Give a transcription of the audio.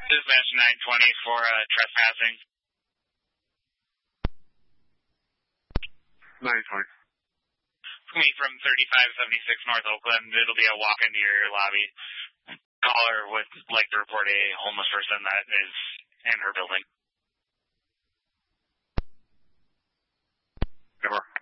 Dispatch 920 for trespassing. 920. Me from 3576 North Oakland. It'll be a walk into your lobby. Caller would like to report a homeless person that is in her building. Never.